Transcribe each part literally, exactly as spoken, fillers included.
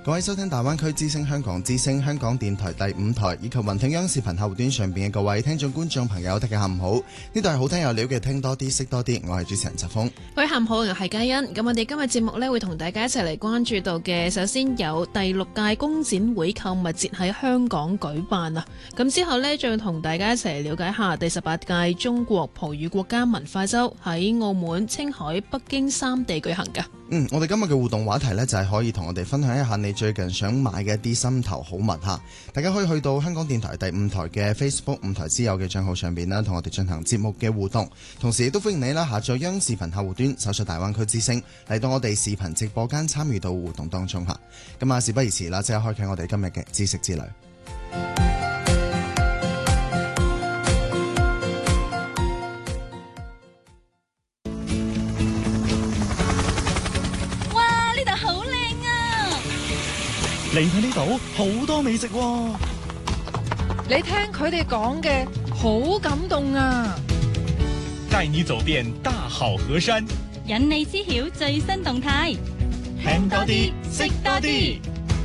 各位收聽大灣區之聲、香港之聲、香港電台第五台以及雲聽央視頻客戶端上邊嘅各位聽眾觀眾朋友，大家下午好！呢度係好聽有料嘅聽多啲識多啲，我係主持人澤峰。 各位下午好，我係嘉欣。咁我哋今日節目呢會同大家一齊嚟關注到嘅，首先有第六屆工展會購物節喺香港舉辦啊！咁之後呢，再同大家一齊了解下第十八屆中國葡語國家文化周喺澳門、青海、北京三地舉行㗎。 嗯，我哋今日嘅互動話題呢，就係可以同我哋分享一下你最近想買嘅一啲心頭好物吓。大家可以去到香港電台第五台嘅 Facebook 五台之友嘅賬號上邊啦，同我哋進行節目嘅互動。同時亦都歡迎你啦，下載央視頻客戶端，搜索大灣區之聲嚟到我哋視頻直播間參與到互動當中吓。咁啊，事不宜遲啦，即刻開啟我哋今日嘅知識之旅。 嚟睇呢度好多美食喎， 你聽佢哋講嘅好感動啊！ 帶你走遍大好河山， 引你知曉最新動態， 聽多啲，識多啲。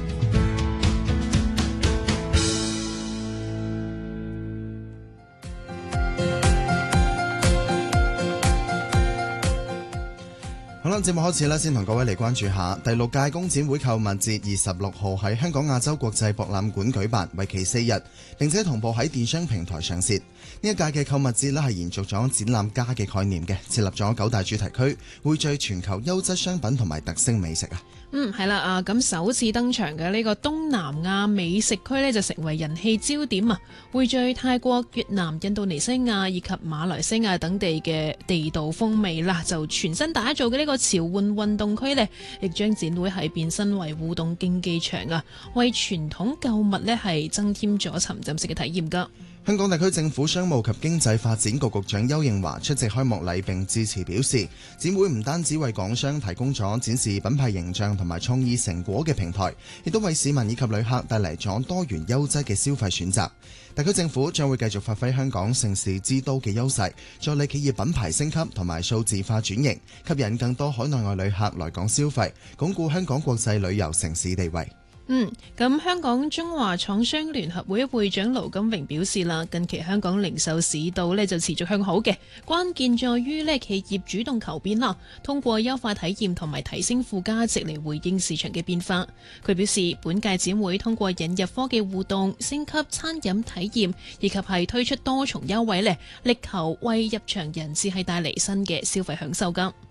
好啦，節目開始啦，先同各位嚟關注下第六屆工展會購物節二十六號喺香港亞洲國際博覽館舉辦，為期四日，並且同步喺電商平台上線。呢一屆嘅購物節呢係延續咗展覽家嘅概念嘅，設立咗九大主題區，匯聚全球優質商品同埋特色美食啊。 嗯，係啦啊，咁首次登場嘅呢個東南亞美食區呢，就成為人氣焦點啊，匯聚泰國、越南、印度尼西亞以及馬來西亞等地嘅地道風味啦，就全新打造嘅呢個潮玩運動區呢，亦將展會係變身為互動競技場啊，為傳統購物呢係增添咗沉浸式嘅體驗噶。 香港特區政府商務及經濟發展局局長邱應華出席開幕禮並致辭表示，展會唔單止為港商提供咗展示品牌形象同埋創意成果嘅平台，亦都為市民以及旅客帶嚟咗多元優質嘅消費選擇。特區政府將會繼續發揮香港盛事之都嘅優勢，助力企業品牌升級同埋數字化轉型，吸引更多海內外旅客來港消費，鞏固香港國際旅遊城市地位。 嗯，咁香港中華廠商聯合會會長盧金榮表示啦，近期香港零售市道呢就持續向好嘅，關鍵在於呢企業主動求變啦，通過優化體驗同埋提升附加值嚟回應市場嘅變化。佢表示，本屆展會通過引入科技互動、升級餐飲體驗，以及係推出多重優惠呢，力求為入場人士係帶嚟新嘅消費享受㗎。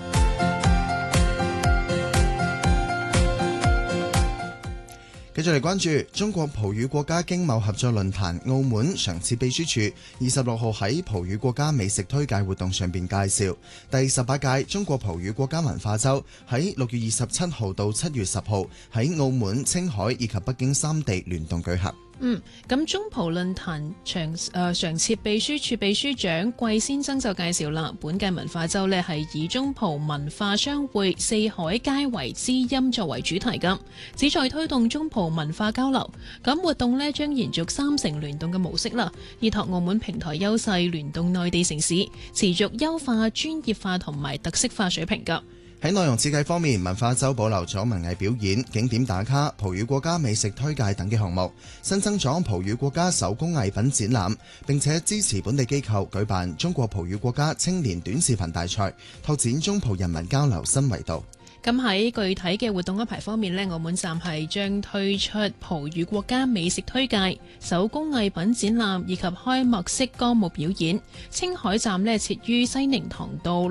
繼續嚟關注中國葡語國家經貿合作論壇澳門常設秘書處二十六號喺葡語國家美食推介活動上邊介紹，第十八屆中國葡語國家文化周喺六月二十七號到七月十號喺澳門、青海以及北京三地聯動舉行。 嗯，咁中葡論壇常誒常設秘書處秘書長季先生就介紹啦，本屆文化周呢係以中葡文化相會四海皆為知音作為主題㗎，旨在推動中葡文化交流。咁活動呢將延續三城聯動嘅模式啦，依託澳門平台優勢聯動內地城市，持續優化專業化同埋特色化水平㗎。 喺內容設計方面，文化周保留咗文藝表演、景點打卡、葡語國家美食推介等嘅項目，新增咗葡語國家手工藝品展覽，並且支持本地機構舉辦中國葡語國家青年短視頻大賽，拓展中葡人民交流新維度。 咁喺具體嘅活動安排方面呢，澳門站係將推出葡語國家美食推介、手工藝品展覽以及開幕式歌舞表演。青海站呢設於西寧塘道